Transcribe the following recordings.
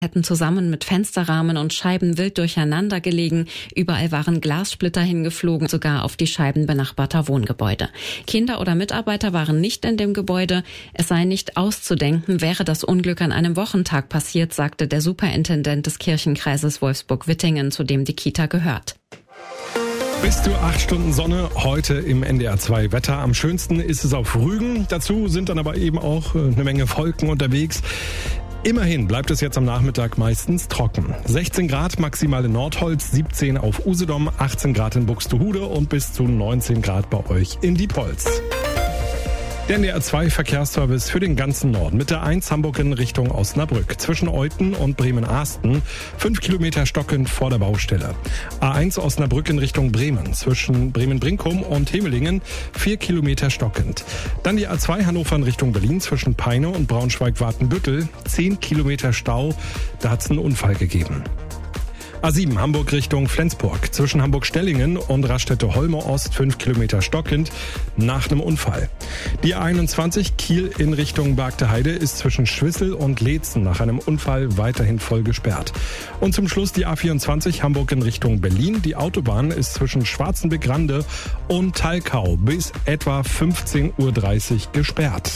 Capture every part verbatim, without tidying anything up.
hätten zusammen mit Fensterrahmen und Scheiben wild durcheinander gelegen. Überall waren Glassplitter hingeflogen, sogar auf die Scheiben benachbarter Wohngebäude. Kinder oder Mitarbeiter waren nicht in dem Gebäude. Es sei nicht auszudenken, wäre das Unglück an einem Wochentag passiert, sagte der Superintendent des Kirchenkreises Wolfsburg-Wittingen, zu dem die Kita gehört. Bis zu acht Stunden Sonne heute im N D R zwei Wetter. Am schönsten ist es auf Rügen. Dazu sind dann aber eben auch eine Menge Wolken unterwegs. Immerhin bleibt es jetzt am Nachmittag meistens trocken. sechzehn Grad maximal in Nordholz, siebzehn auf Usedom, achtzehn Grad in Buxtehude und bis zu neunzehn Grad bei euch in Diepholz. Der N D R zwei Verkehrsservice für den ganzen Norden mit der eins Hamburg in Richtung Osnabrück. Zwischen Euthen und Bremen-Ahsten, fünf Kilometer stockend vor der Baustelle. A eins Osnabrück in Richtung Bremen. Zwischen Bremen-Brinkum und Hemelingen, vier Kilometer stockend. Dann die A zwei Hannover in Richtung Berlin zwischen Peine und Braunschweig-Wartenbüttel, zehn Kilometer Stau. Da hat es einen Unfall gegeben. A sieben Hamburg Richtung Flensburg. Zwischen Hamburg-Stellingen und Raststätte-Holme Ost fünf Kilometer stockend nach einem Unfall. Die A einundzwanzig Kiel in Richtung Bargteheide ist zwischen Schwissel und Leetzen nach einem Unfall weiterhin voll gesperrt. Und zum Schluss die A vierundzwanzig Hamburg in Richtung Berlin. Die Autobahn ist zwischen Schwarzenbeck-Rande und Talkau bis etwa fünfzehn Uhr dreißig gesperrt.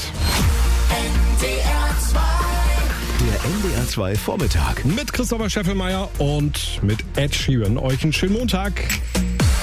Der N D R zwei Vormittag Mit Christopher Scheffelmeier und mit Ed Sheeran. Euch einen schönen Montag.